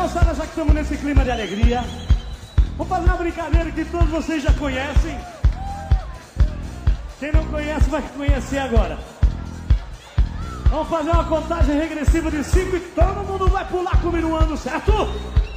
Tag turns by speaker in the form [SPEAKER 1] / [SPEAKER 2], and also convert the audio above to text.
[SPEAKER 1] moçada, já que estamos nesse clima de alegria, vou fazer uma brincadeira que todos vocês já conhecem. Quem não conhece vai conhecer agora. Vamos fazer uma contagem regressiva de 5 e todo mundo vai pular comigo no ano, certo?